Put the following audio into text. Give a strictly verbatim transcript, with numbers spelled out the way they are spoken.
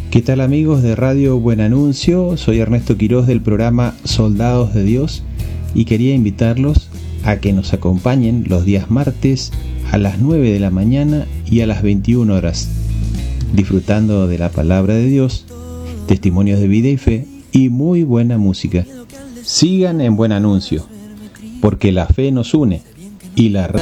¿Qué tal amigos de Radio Buen Anuncio? Soy Ernesto Quiroz del programa Soldados de Dios y quería invitarlos a que nos acompañen los días martes a las nueve de la mañana y a las veintiuna horas, disfrutando de la palabra de Dios, testimonios de vida y fe y muy buena música. Sigan en Buen Anuncio, porque la fe nos une y la